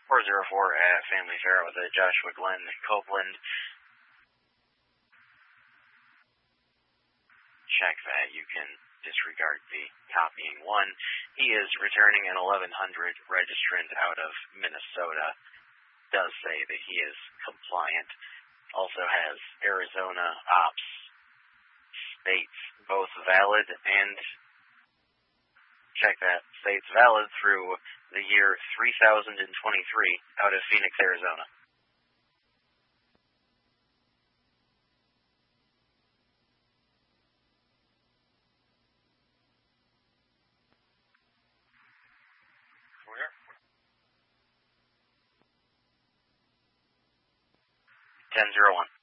404 at Family Fair with a Joshua Glenn Copeland. Check that. You can disregard the copying one. He is returning an 1100 registrant out of Minnesota. Does say that he is compliant. Also has Arizona ops states both valid and check that states valid through the year 3023 out of Phoenix, Arizona. Where? 1001.